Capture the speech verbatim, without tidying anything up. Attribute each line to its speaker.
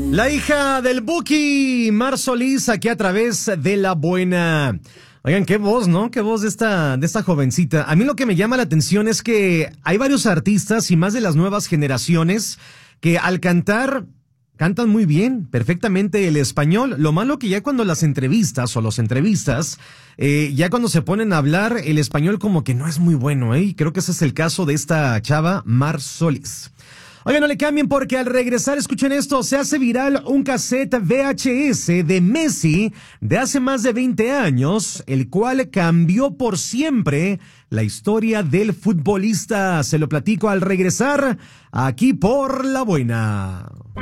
Speaker 1: La hija del Buki, Mar Solís, aquí a través de La Buena. Oigan, qué voz, ¿no? Qué voz de esta, de esta jovencita. A mí lo que me llama la atención es que hay varios artistas y más de las nuevas generaciones que al cantar cantan muy bien, perfectamente el español. Lo malo que ya cuando las entrevistas o los entrevistas, eh, ya cuando se ponen a hablar, el español como que no es muy bueno, ¿eh? Y creo que ese es el caso de esta chava, Mar Solís. Oigan, no le cambien porque al regresar, escuchen esto, se hace viral un cassette V H S de Messi de hace más de veinte años, el cual cambió por siempre la historia del futbolista. Se lo platico al regresar, aquí por La Buena.